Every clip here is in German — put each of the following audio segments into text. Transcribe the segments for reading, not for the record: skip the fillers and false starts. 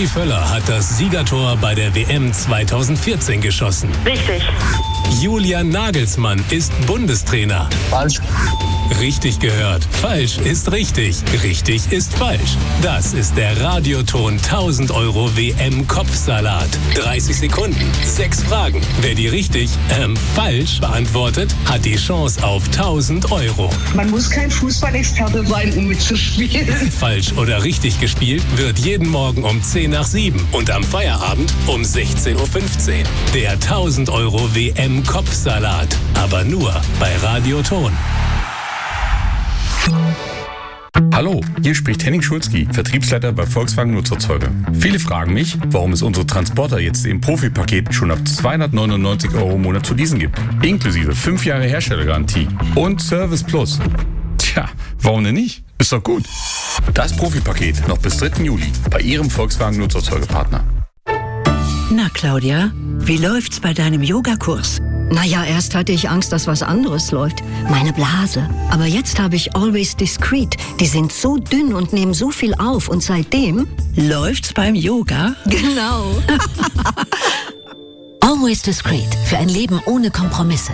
Rudi Völler hat das Siegertor bei der WM 2014 geschossen. Richtig. Julian Nagelsmann ist Bundestrainer. Falsch. Richtig gehört. Falsch ist richtig. Richtig ist falsch. Das ist der Radioton 1000 € WM-Kopfsalat. 30 Sekunden, 6 Fragen. Wer die richtig, falsch beantwortet, hat die Chance auf 1000 €. Man muss kein Fußballexperte sein, um mitzuspielen. Falsch oder richtig gespielt wird jeden Morgen um 10 nach 7 und am Feierabend um 16:15 Uhr. Der 1000 € WM-Kopfsalat. Aber nur bei Radioton. Hallo, hier spricht Henning Schulzki, Vertriebsleiter bei Volkswagen Nutzerzeuge. Viele fragen mich, warum es unsere Transporter jetzt im Profi-Paket schon ab 299 € im Monat zu leasen gibt. Inklusive 5 Jahre Herstellergarantie und Service Plus. Tja, warum denn nicht? Ist doch gut. Das Profi-Paket noch bis 3. Juli bei Ihrem Volkswagen Nutzerzeugepartner. Na Claudia, wie läuft's bei deinem Yogakurs? Naja, erst hatte ich Angst, dass was anderes läuft. Meine Blase. Aber jetzt habe ich Always Discreet. Die sind so dünn und nehmen so viel auf. Und seitdem läuft's beim Yoga? Genau. Always Discreet. Für ein Leben ohne Kompromisse.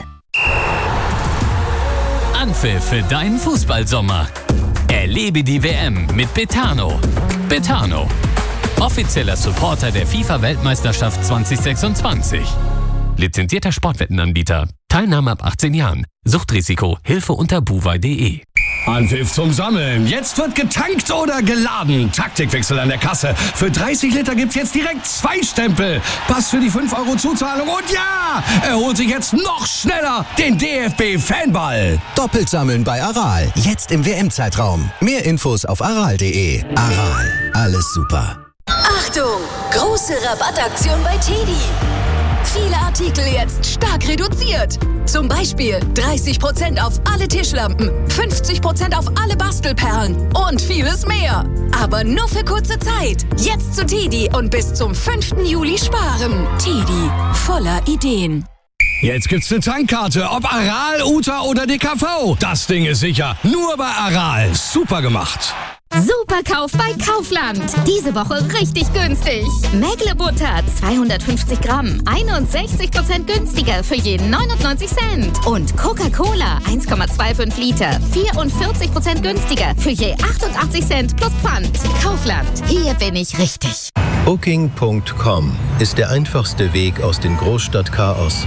Anpfiff für deinen Fußballsommer. Erlebe die WM mit Betano. Betano. Offizieller Supporter der FIFA-Weltmeisterschaft 2026. Lizenzierter Sportwettenanbieter. Teilnahme ab 18 Jahren. Suchtrisiko. Hilfe unter buwei.de. Anpfiff zum Sammeln. Jetzt wird getankt oder geladen. Taktikwechsel an der Kasse. Für 30 Liter gibt's jetzt direkt 2 Stempel. Pass für die 5 € Zuzahlung. Und ja, er holt sich jetzt noch schneller den DFB-Fanball. Doppelt sammeln bei Aral. Jetzt im WM-Zeitraum. Mehr Infos auf aral.de. Aral. Alles super. Achtung! Große Rabattaktion bei TEDi. Viele Artikel jetzt stark reduziert. Zum Beispiel 30% auf alle Tischlampen, 50% auf alle Bastelperlen und vieles mehr. Aber nur für kurze Zeit. Jetzt zu TEDi und bis zum 5. Juli sparen. TEDi, voller Ideen. Jetzt gibt's eine Tankkarte, ob Aral, Uta oder DKV. Das Ding ist sicher. Nur bei Aral. Super gemacht. Superkauf bei Kaufland. Diese Woche richtig günstig. Mägle-Butter 250 Gramm, 61% günstiger für jeden 99 Cent. Und Coca-Cola 1,25 Liter, 44% günstiger für je 88 Cent plus Pfand. Kaufland, hier bin ich richtig. Booking.com ist der einfachste Weg aus dem Großstadtchaos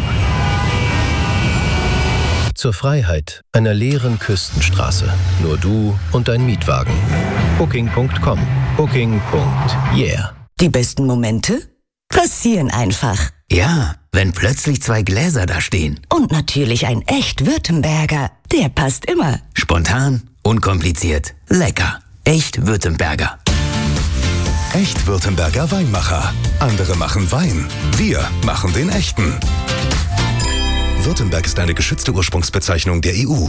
zur Freiheit einer leeren Küstenstraße. Nur du und dein Mietwagen. Booking.com. Booking.yeah. Die besten Momente passieren einfach. Ja, wenn plötzlich 2 Gläser da stehen. Und natürlich ein echt Württemberger. Der passt immer. Spontan, unkompliziert, lecker. Echt Württemberger. Echt Württemberger Weinmacher. Andere machen Wein. Wir machen den echten. Württemberg ist eine geschützte Ursprungsbezeichnung der EU.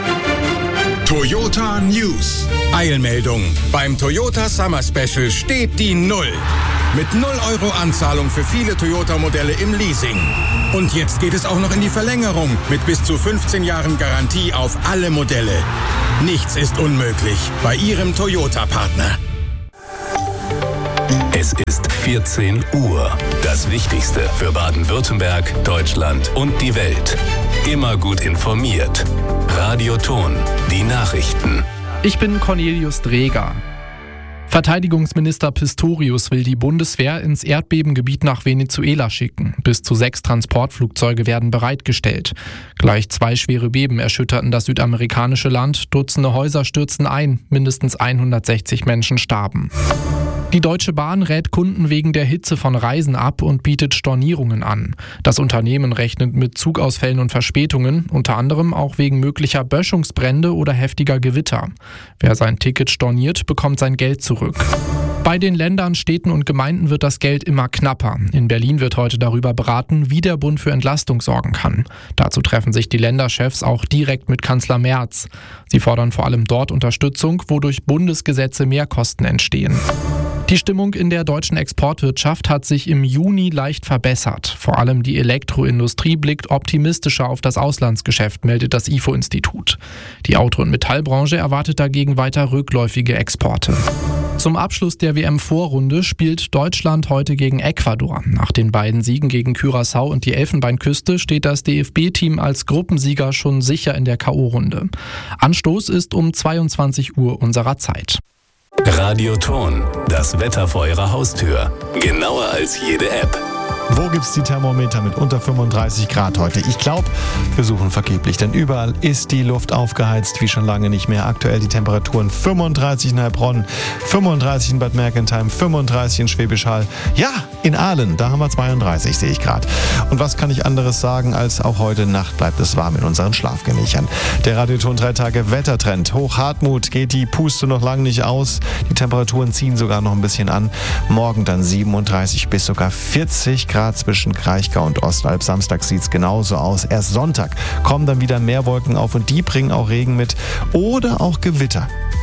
Toyota News. Eilmeldung. Beim Toyota Summer Special steht die 0. Mit 0 € Anzahlung für viele Toyota-Modelle im Leasing. Und jetzt geht es auch noch in die Verlängerung mit bis zu 15 Jahren Garantie auf alle Modelle. Nichts ist unmöglich bei Ihrem Toyota-Partner. Es ist 14 Uhr. Das Wichtigste für Baden-Württemberg, Deutschland und die Welt. Immer gut informiert. Radioton. Die Nachrichten. Ich bin Cornelius Dreger. Verteidigungsminister Pistorius will die Bundeswehr ins Erdbebengebiet nach Venezuela schicken. Bis zu 6 Transportflugzeuge werden bereitgestellt. Gleich 2 schwere Beben erschütterten das südamerikanische Land. Dutzende Häuser stürzten ein. Mindestens 160 Menschen starben. Die Deutsche Bahn rät Kunden wegen der Hitze von Reisen ab und bietet Stornierungen an. Das Unternehmen rechnet mit Zugausfällen und Verspätungen, unter anderem auch wegen möglicher Böschungsbrände oder heftiger Gewitter. Wer sein Ticket storniert, bekommt sein Geld zurück. Bei den Ländern, Städten und Gemeinden wird das Geld immer knapper. In Berlin wird heute darüber beraten, wie der Bund für Entlastung sorgen kann. Dazu treffen sich die Länderchefs auch direkt mit Kanzler Merz. Sie fordern vor allem dort Unterstützung, wo durch Bundesgesetze Mehrkosten entstehen. Die Stimmung in der deutschen Exportwirtschaft hat sich im Juni leicht verbessert. Vor allem die Elektroindustrie blickt optimistischer auf das Auslandsgeschäft, meldet das IFO-Institut. Die Auto- und Metallbranche erwartet dagegen weiter rückläufige Exporte. Zum Abschluss der WM-Vorrunde spielt Deutschland heute gegen Ecuador. Nach den beiden Siegen gegen Curaçao und die Elfenbeinküste steht das DFB-Team als Gruppensieger schon sicher in der K.O.-Runde. Anstoß ist um 22 Uhr unserer Zeit. Radioton, das Wetter vor Ihrer Haustür. Genauer als jede App. Wo gibt's die Thermometer mit unter 35 Grad heute? Ich glaube, wir suchen vergeblich, denn überall ist die Luft aufgeheizt wie schon lange nicht mehr. Aktuell die Temperaturen 35 in Heilbronn, 35 in Bad Mergentheim, 35 in Schwäbisch Hall. Ja, in Aalen, da haben wir 32, sehe ich gerade. Und was kann ich anderes sagen, als auch heute Nacht bleibt es warm in unseren Schlafgemächern. Der Radioton 3 Tage Wettertrend. Hochhartmut geht die Puste noch lange nicht aus. Die Temperaturen ziehen sogar noch ein bisschen an. Morgen dann 37 bis sogar 40 Grad zwischen Kraichgau und Ostalb. Samstag sieht es genauso aus. Erst Sonntag kommen dann wieder mehr Wolken auf und die bringen auch Regen mit oder auch Gewitter.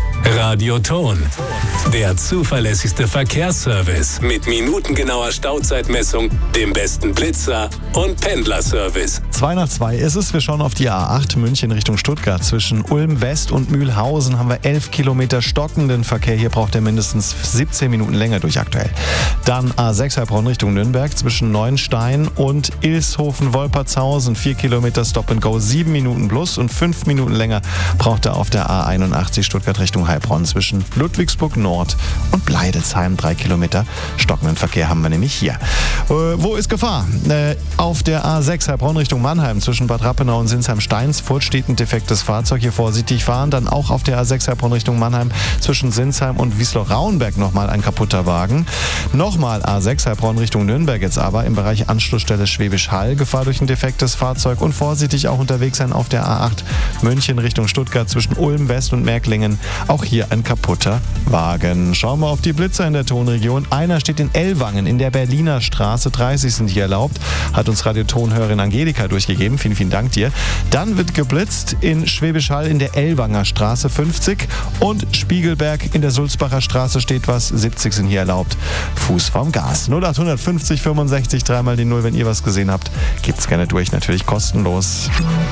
Radioton, der zuverlässigste Verkehrsservice mit minutengenauer Stauzeitmessung, dem besten Blitzer und Pendlerservice. 2 nach 2 ist es. Wir schauen auf die A8 München Richtung Stuttgart. Zwischen Ulm West und Mühlhausen haben wir 11 Kilometer stockenden Verkehr. Hier braucht er mindestens 17 Minuten länger durch aktuell. Dann A6 Heilbronn Richtung Nürnberg zwischen Neuenstein und Ilshofen-Wolpertshausen. 4 Kilometer Stop and Go, 7 Minuten plus und 5 Minuten länger braucht er auf der A81 Stuttgart Richtung Heilbronn zwischen Ludwigsburg Nord und Bleidelsheim. 3 Kilometer stockenden Verkehr haben wir nämlich hier. Wo ist Gefahr? Auf der A6 Heilbronn Richtung Mannheim zwischen Bad Rappenau und Sinsheim-Steinsfurt steht ein defektes Fahrzeug. Hier vorsichtig fahren. Dann auch auf der A6 Heilbronn Richtung Mannheim zwischen Sinsheim und Wiesloch-Rauenberg nochmal ein kaputter Wagen. Nochmal A6 Heilbronn Richtung Nürnberg jetzt aber im Bereich Anschlussstelle Schwäbisch Hall. Gefahr durch ein defektes Fahrzeug und vorsichtig auch unterwegs sein auf der A8 München Richtung Stuttgart zwischen Ulm West und Märklingen. Auch hier ein kaputter Wagen. Schauen wir auf die Blitzer in der Tonregion. Einer steht in Ellwangen in der Berliner Straße. 30 sind hier erlaubt. Hat uns Radiotonhörerin Angelika durchgegeben. Vielen, vielen Dank dir. Dann wird geblitzt in Schwäbisch Hall in der Ellwanger Straße 50 und Spiegelberg in der Sulzbacher Straße steht was. 70 sind hier erlaubt. Fuß vom Gas. 0850 65 3 die 0. Wenn ihr was gesehen habt, gebt's gerne durch. Natürlich kostenlos.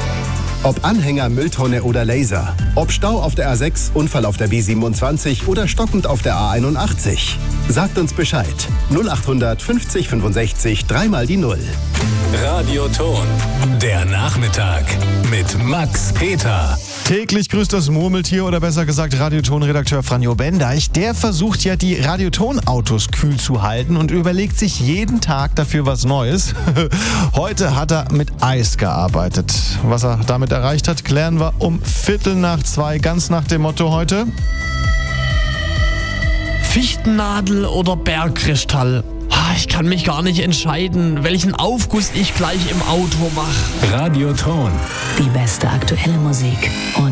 Ob Anhänger, Mülltonne oder Laser. Ob Stau auf der A6, Unfall auf der B27 oder stockend auf der A81. Sagt uns Bescheid. 0800 50 65 3 die 0. Radioton, der Nachmittag mit Max Peter. Täglich grüßt das Murmeltier oder besser gesagt Radioton-Redakteur Franjo Bendeich. Der versucht ja die Radioton-Autos kühl zu halten und überlegt sich jeden Tag dafür was Neues. Heute hat er mit Eis gearbeitet. Was er damit erreicht hat, klären wir um 1:15, ganz nach dem Motto heute: Fichtennadel oder Bergkristall? Ich kann mich gar nicht entscheiden, welchen Aufguss ich gleich im Auto mache. Radioton. Die beste aktuelle Musik und